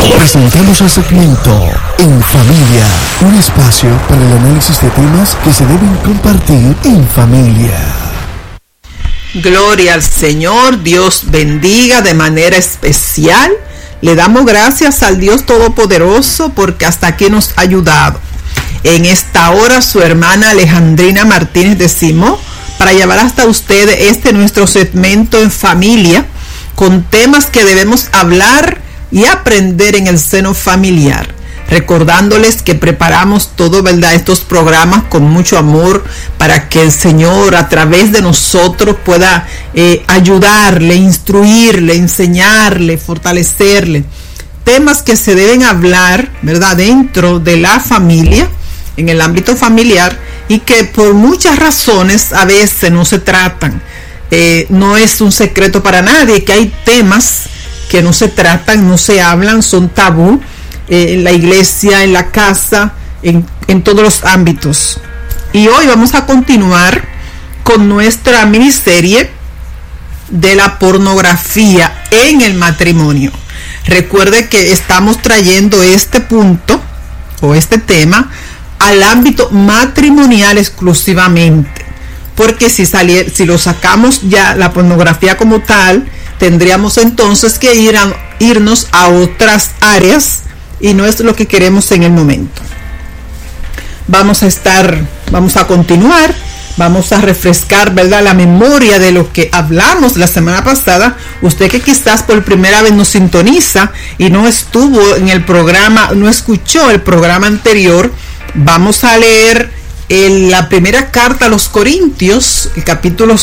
Presentamos el segmento En Familia, un espacio para el análisis de temas que se deben compartir en familia. Gloria al Señor, Dios bendiga de manera especial. Le damos gracias al Dios Todopoderoso porque hasta aquí nos ha ayudado. En esta hora su hermana Alejandrina Martínez de Simó para llevar hasta ustedes nuestro segmento En Familia con temas que debemos hablar y aprender en el seno familiar. Recordándoles que preparamos todo, ¿verdad?, estos programas con mucho amor para que el Señor a través de nosotros pueda ayudarle, instruirle, enseñarle, fortalecerle. Temas que se deben hablar, ¿verdad?, dentro de la familia, en el ámbito familiar, y que por muchas razones a veces no se tratan. No es un secreto para nadie que hay temas que no se tratan, no se hablan, son tabú en la iglesia, en la casa, en todos los ámbitos. Y hoy vamos a continuar con nuestra miniserie de la pornografía en el matrimonio. Recuerde que estamos trayendo este punto o este tema al ámbito matrimonial exclusivamente, porque si lo sacamos ya la pornografía como tal, tendríamos entonces que irnos a otras áreas y no es lo que queremos en el momento. Vamos a continuar, vamos a refrescar, ¿verdad?, la memoria de lo que hablamos la semana pasada. Usted que quizás por primera vez nos sintoniza y no estuvo en el programa, no escuchó el programa anterior, vamos a leer la primera carta a los Corintios, el capítulo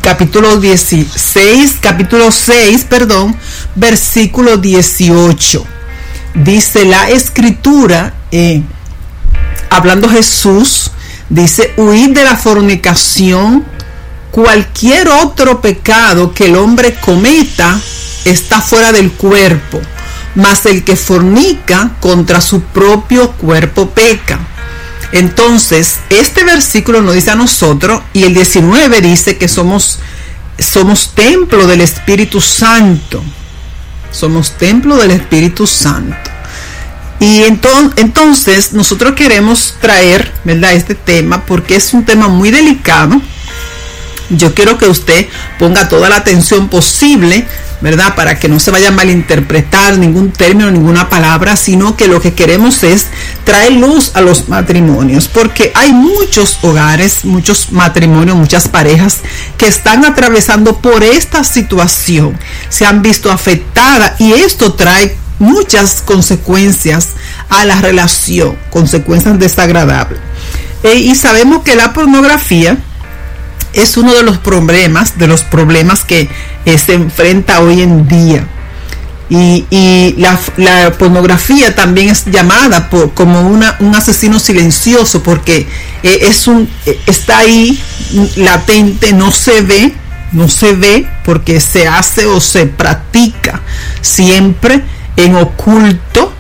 6, versículo 18. Dice la Escritura, hablando Jesús, dice: huid de la fornicación. Cualquier otro pecado que el hombre cometa está fuera del cuerpo, mas el que fornica contra su propio cuerpo peca. Entonces, este versículo nos dice a nosotros, y el 19 dice que somos templo del Espíritu Santo. Somos templo del Espíritu Santo. Y entonces nosotros queremos traer, ¿verdad?, este tema porque es un tema muy delicado. Yo quiero que usted ponga toda la atención posible, ¿verdad?, para que no se vaya a malinterpretar ningún término, ninguna palabra, sino que lo que queremos es traer luz a los matrimonios, porque hay muchos hogares, muchos matrimonios, muchas parejas que están atravesando por esta situación, se han visto afectadas y esto trae muchas consecuencias a la relación, consecuencias desagradables. Y sabemos que la pornografía es uno de los problemas que se enfrenta hoy en día. Y la pornografía también es llamada como un asesino silencioso, porque está ahí latente, no se ve porque se hace o se practica siempre en oculto,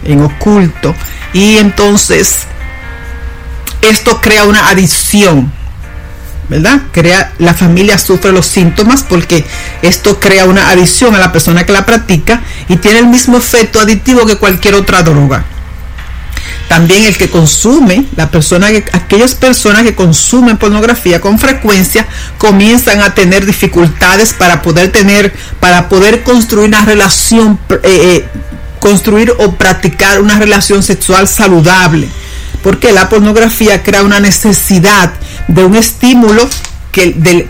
y entonces esto crea una adicción, ¿verdad? La familia sufre los síntomas porque esto crea una adicción a la persona que la practica y tiene el mismo efecto adictivo que cualquier otra droga. También el que consume, aquellas personas que consumen pornografía con frecuencia comienzan a tener dificultades para poder construir una relación, construir o practicar una relación sexual saludable, porque la pornografía crea una necesidad de un estímulo que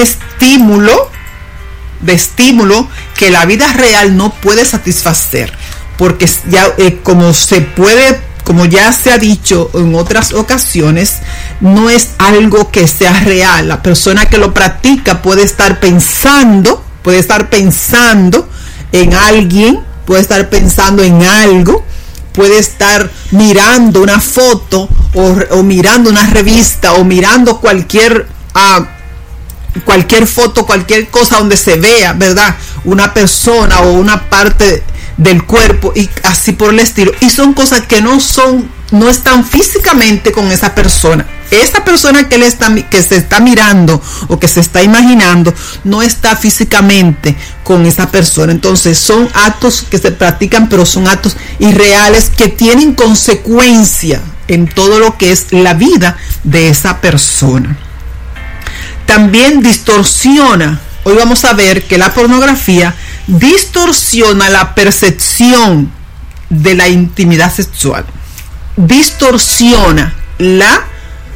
la vida real no puede satisfacer, porque ya como ya se ha dicho en otras ocasiones, no es algo que sea real. La persona que lo practica puede estar pensando en alguien, puede estar pensando en algo, puede estar mirando una foto o mirando una revista o mirando cualquier foto, cualquier cosa donde se vea, ¿verdad?, una persona o una parte del cuerpo y así por el estilo, y son cosas que no están físicamente con esa persona, esta persona que se está mirando o que se está imaginando no está físicamente con esa persona. Entonces son actos que se practican, pero son actos irreales que tienen consecuencia en todo lo que es la vida de esa persona. También distorsiona. Hoy vamos a ver que la pornografía distorsiona la percepción de la intimidad sexual. Distorsiona la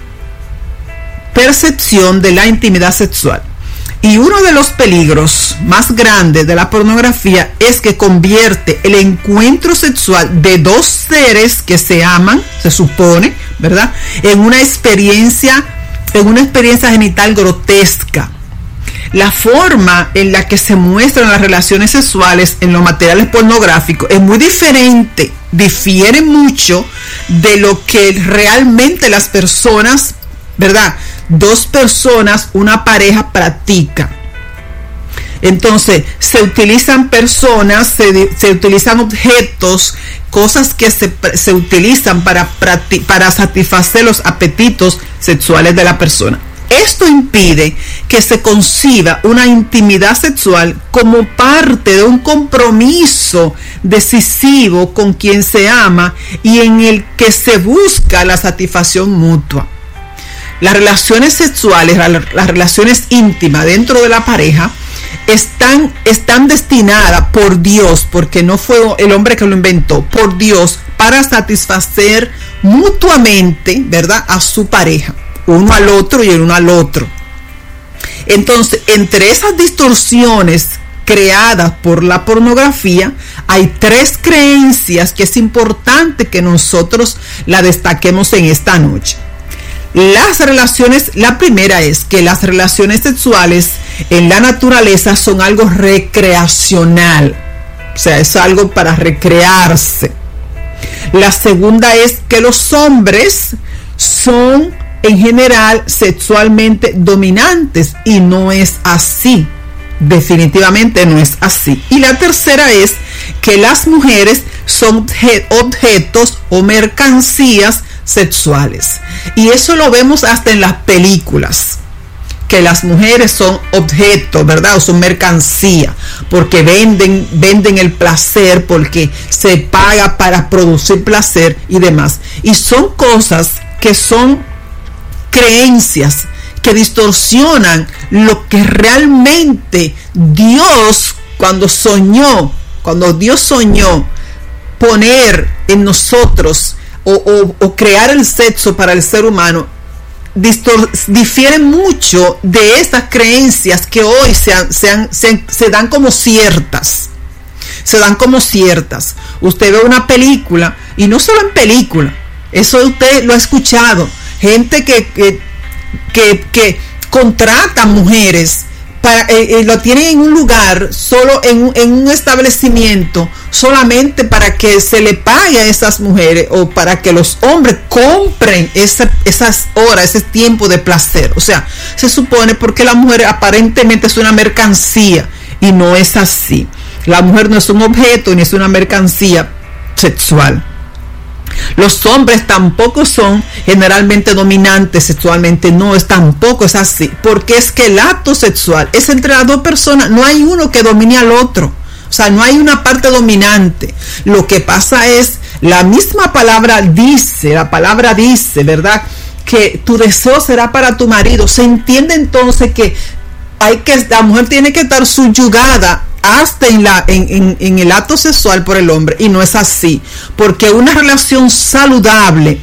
percepción de la intimidad sexual. Y uno de los peligros más grandes de la pornografía es que convierte el encuentro sexual de dos seres que se aman, se supone, ¿verdad?, en una experiencia genital grotesca. La forma en la que se muestran las relaciones sexuales en los materiales pornográficos es muy diferente, difiere mucho de lo que realmente las personas, ¿verdad?, dos personas, una pareja practica. Entonces se utilizan personas, se utilizan objetos, cosas que se utilizan para satisfacer los apetitos sexuales de la persona. Esto impide que se conciba una intimidad sexual como parte de un compromiso decisivo con quien se ama y en el que se busca la satisfacción mutua. Las relaciones sexuales, las relaciones íntimas dentro de la pareja están destinadas por Dios, porque no fue el hombre que lo inventó, por Dios, para satisfacer mutuamente, ¿verdad?, a su pareja, uno al otro y el uno al otro. Entonces, entre esas distorsiones creadas por la pornografía, hay tres creencias que es importante que nosotros la destaquemos en esta noche. La primera es que las relaciones sexuales en la naturaleza son algo recreacional, o sea, es algo para recrearse. La segunda es que los hombres son en general sexualmente dominantes y no es así, definitivamente no es así. Y la tercera es que las mujeres son objetos o mercancías sexuales, y eso lo vemos hasta en las películas, que las mujeres son objetos, ¿verdad?, o son mercancía, porque venden el placer, porque se paga para producir placer y demás, y son cosas que son creencias que distorsionan lo que realmente Dios, cuando Dios soñó poner en nosotros o crear el sexo para el ser humano, difiere mucho de estas creencias que hoy se dan como ciertas. Se dan como ciertas. Usted ve una película, y no solo en película, eso usted lo ha escuchado, gente que contrata mujeres, lo tienen en un lugar, solo en un establecimiento, solamente para que se le pague a esas mujeres o para que los hombres compren esas horas, ese tiempo de placer. O sea, se supone porque la mujer aparentemente es una mercancía, y no es así. La mujer no es un objeto ni es una mercancía sexual. Los hombres tampoco son generalmente dominantes sexualmente, tampoco es así, porque es que el acto sexual es entre las dos personas, no hay uno que domine al otro, o sea, no hay una parte dominante. Lo que pasa es, la misma palabra dice, ¿verdad?, que tu deseo será para tu marido. Se entiende entonces que la mujer tiene que estar subyugada hasta en el acto sexual por el hombre, y no es así, porque una relación saludable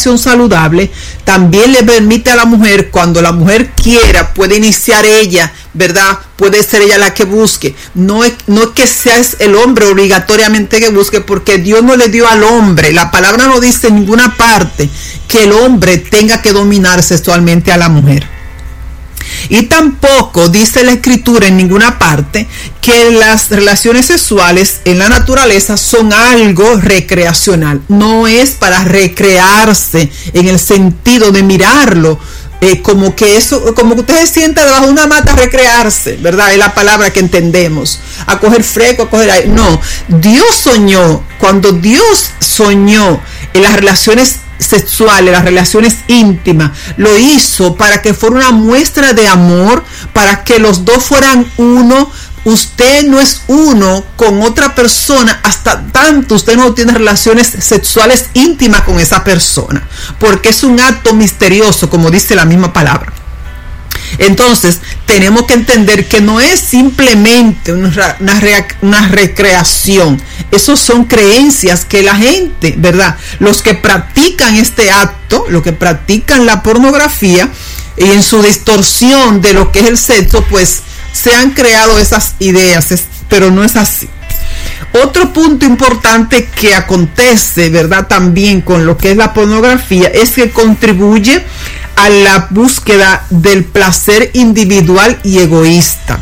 también le permite a la mujer, cuando la mujer quiera, puede iniciar ella, ¿verdad?, puede ser ella la que busque, no es que sea el hombre obligatoriamente que busque, porque Dios no le dio al hombre, la palabra no dice en ninguna parte que el hombre tenga que dominar sexualmente a la mujer. Y tampoco dice la escritura en ninguna parte que las relaciones sexuales en la naturaleza son algo recreacional. No es para recrearse en el sentido de mirarlo, como que usted se sienta debajo de una mata a recrearse, ¿verdad? Es la palabra que entendemos, a coger fresco, a coger aire. No, cuando Dios soñó en las relaciones sexuales, las relaciones íntimas, lo hizo para que fuera una muestra de amor, para que los dos fueran uno. Usted no es uno con otra persona hasta tanto usted no tiene relaciones sexuales íntimas con esa persona, porque es un acto misterioso, como dice la misma palabra. Entonces tenemos que entender que no es simplemente una recreación. Esos son creencias que la gente, ¿verdad? Los que practican este acto, los que practican la pornografía y en su distorsión de lo que es el sexo, pues se han creado esas ideas, pero no es así. Otro punto importante que acontece, ¿verdad?, también con lo que es la pornografía, es que contribuye a la búsqueda del placer individual y egoísta.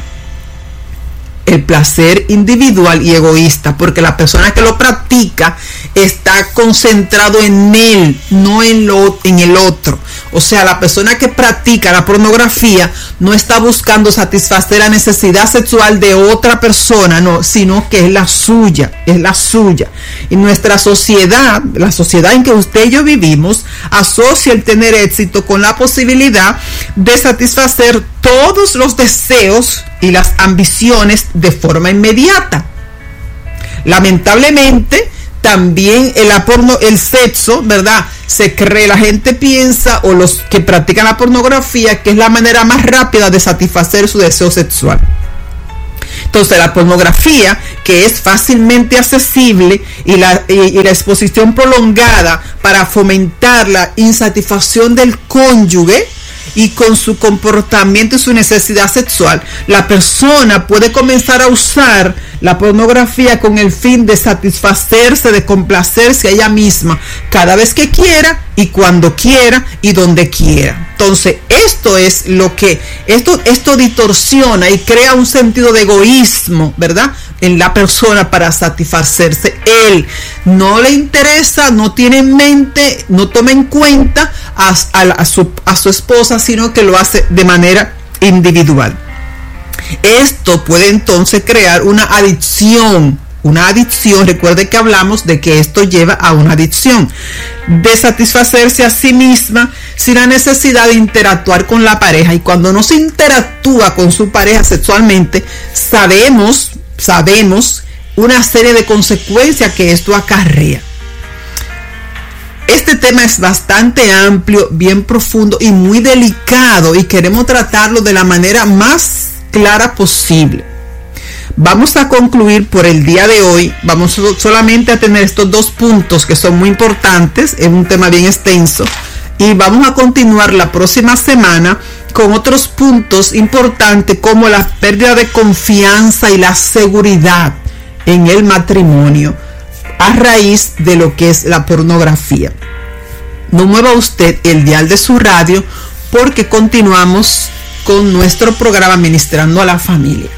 El placer individual y egoísta, porque la persona que lo practica está concentrado en él, no en el otro. O sea, la persona que practica la pornografía no está buscando satisfacer la necesidad sexual de otra persona, no, sino que es la suya. Y nuestra sociedad, la sociedad en que usted y yo vivimos, asocia el tener éxito con la posibilidad de satisfacer todos los deseos y las ambiciones de forma inmediata. Lamentablemente, también el sexo, ¿verdad? Se cree, la gente piensa, o los que practican la pornografía, que es la manera más rápida de satisfacer su deseo sexual. Entonces, la pornografía, que es fácilmente accesible, y la exposición prolongada para fomentar la insatisfacción del cónyuge, y con su comportamiento y su necesidad sexual, la persona puede comenzar a usar la pornografía con el fin de satisfacerse, de complacerse a ella misma cada vez que quiera y cuando quiera y donde quiera. Entonces, esto es lo que esto distorsiona y crea un sentido de egoísmo, ¿verdad?, en la persona para satisfacerse. Él no le interesa, no tiene en mente, no toma en cuenta a su esposa, sino que lo hace de manera individual. Esto puede entonces crear una adicción. Recuerde que hablamos de que esto lleva a una adicción, de satisfacerse a sí misma sin la necesidad de interactuar con la pareja. Y cuando no se interactúa con su pareja sexualmente, sabemos una serie de consecuencias que esto acarrea. Este tema es bastante amplio, bien profundo y muy delicado, y queremos tratarlo de la manera más clara posible. Vamos a concluir por el día de hoy. Vamos solamente a tener estos 2 puntos que son muy importantes. Es un tema bien extenso. Y vamos a continuar la próxima semana con otros puntos importantes, como la pérdida de confianza y la seguridad en el matrimonio a raíz de lo que es la pornografía. No mueva usted el dial de su radio, porque continuamos con nuestro programa Ministrando a la Familia.